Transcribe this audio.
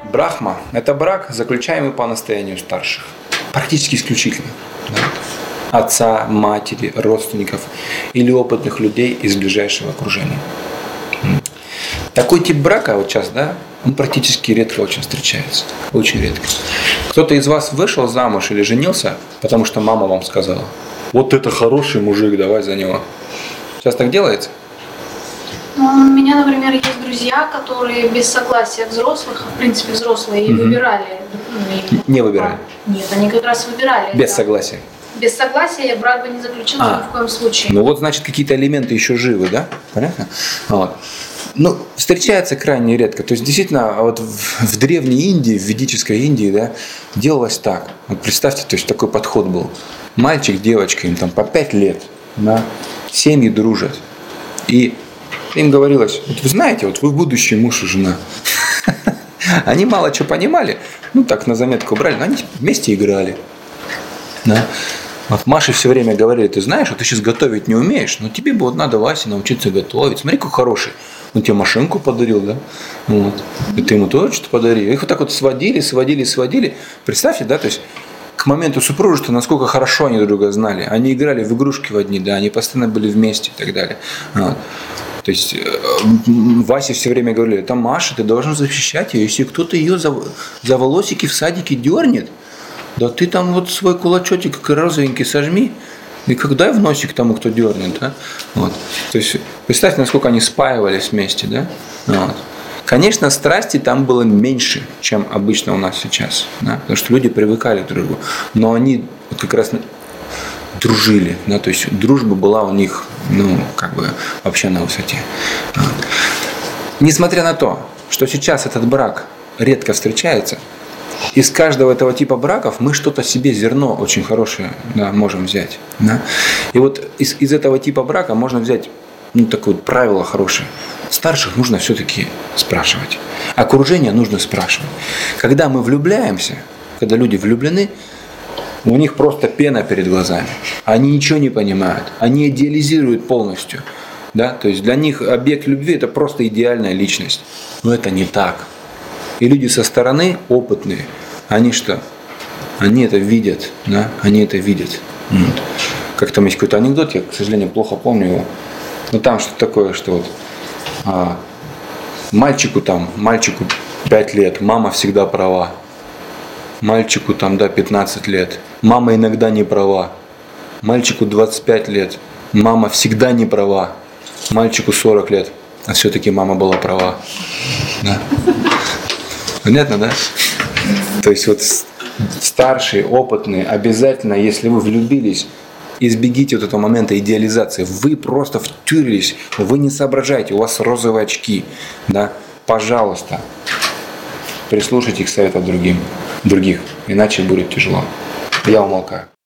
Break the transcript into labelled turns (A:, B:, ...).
A: Брахма – это брак, заключаемый по настоянию старших. Практически исключительно. Да? Отца, матери, родственников или опытных людей из ближайшего окружения. Такой тип брака вот сейчас, да, он практически редко очень встречается. Очень редко. Кто-то из вас вышел замуж или женился, потому что мама вам сказала: вот это хороший мужик, давай за него. Сейчас так делается?
B: Ну, у меня, например, есть друзья, которые без согласия взрослых, в принципе, взрослые, и выбирали.
A: Не выбирали?
B: Нет, они как раз выбирали.
A: Без согласия?
B: Без согласия я брак бы не заключил ни в коем случае.
A: Ну вот, значит, какие-то элементы еще живы, да? Понятно? Вот. Ну, встречается крайне редко. То есть, действительно, вот в Древней Индии, в ведической Индии, да, делалось так. Вот представьте, то есть такой подход был. Мальчик, девочка, им там по 5 лет, да, семьи дружат. И им говорилось: вот вы знаете, вот вы будущий муж и жена. Они мало что понимали, ну так на заметку брали, но они вместе играли. Да. Вот Маше все время говорили: ты знаешь, вот ты сейчас готовить не умеешь, но тебе бы вот надо, Васе, научиться готовить. Смотри, какой хороший. Он тебе машинку подарил, да? Вот. И ты ему тоже что-то подарил. Их вот так вот сводили. Представьте, да, то есть к моменту супружества, насколько хорошо они друг друга знали. Они играли в игрушки в одни, да, они постоянно были вместе и так далее. Вот. То есть Васе все время говорили: это Маша, ты должен защищать ее. Если кто-то ее за волосики в садике дернет, да ты там вот свой кулачочек как розовенький сожми, и когда в носик тому, кто дернет. Да? Вот. То есть представьте, насколько они спаивались вместе. Да? Вот. Конечно, страсти там было меньше, чем обычно у нас сейчас. Да? Потому что люди привыкали друг к другу. Но они как раз дружили. Да? То есть дружба была у них, ну, как бы вообще на высоте. Вот. Несмотря на то, что сейчас этот брак редко встречается, из каждого этого типа браков мы что-то себе, зерно очень хорошее, да, можем взять. Да? И вот из этого типа брака можно взять, ну, такое вот правило хорошее. Старших нужно все-таки спрашивать. Окружение нужно спрашивать. Когда мы влюбляемся, когда люди влюблены, у них просто пена перед глазами. Они ничего не понимают. Они идеализируют полностью. Да? То есть для них объект любви – это просто идеальная личность. Но это не так. И люди со стороны, опытные, они что? Они это видят. Да? Они это видят. Вот. Как там есть какой-то анекдот, я, к сожалению, плохо помню его. Но там что-то такое, что вот мальчику 5 лет, мама всегда права. Мальчику там, да, 15 лет, мама иногда не права. Мальчику 25 лет, мама всегда не права. Мальчику 40 лет, а все-таки мама была права. Да? Понятно, да? То есть вот старшие, опытные, обязательно, если вы влюбились, избегите вот этого момента идеализации. Вы просто втюрились, вы не соображаете, у вас розовые очки. Да? Пожалуйста, прислушайтесь к советам других, иначе будет тяжело. Я умолкаю.